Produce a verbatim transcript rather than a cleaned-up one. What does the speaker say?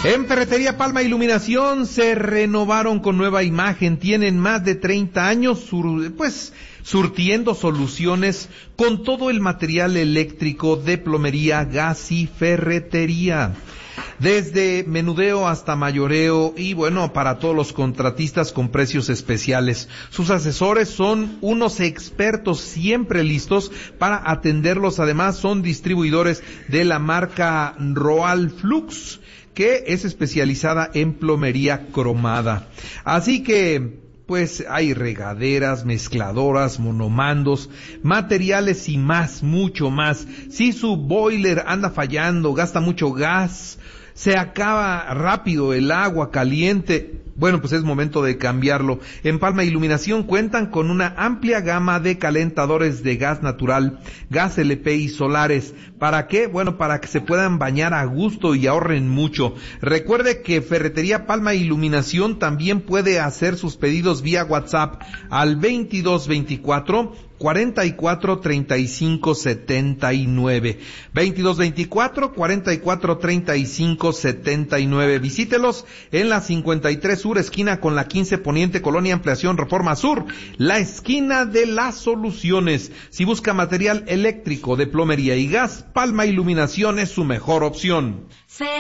En Ferretería Palma Iluminación se renovaron con nueva imagen, tienen más de treinta años, sur, pues, surtiendo soluciones con todo el material eléctrico de plomería, gas y ferretería. Desde menudeo hasta mayoreo y bueno, para todos los contratistas con precios especiales. Sus asesores son unos expertos siempre listos para atenderlos. Además son distribuidores de la marca Roal Flux, que es especializada en plomería cromada. Así que pues hay regaderas, mezcladoras, monomandos, materiales y más, mucho más. Si su boiler anda fallando, gasta mucho gas, se acaba rápido el agua caliente, bueno, pues es momento de cambiarlo. En Palma Iluminación cuentan con una amplia gama de calentadores de gas natural, gas L P y solares. ¿Para qué? Bueno, para que se puedan bañar a gusto y ahorren mucho. Recuerde que Ferretería Palma Iluminación también puede hacer sus pedidos vía WhatsApp al veintidós veinticuatro cuarenta y cuatro treinta y cinco setenta y nueve. veintidós veinticuatro cuarenta y cuatro treinta y cinco setenta y nueve. Visítelos en la cincuenta y tres Sur, esquina con la quince Poniente, Colonia Ampliación Reforma Sur, la esquina de las soluciones. Si busca material eléctrico de plomería y gas, Palma Iluminación es su mejor opción.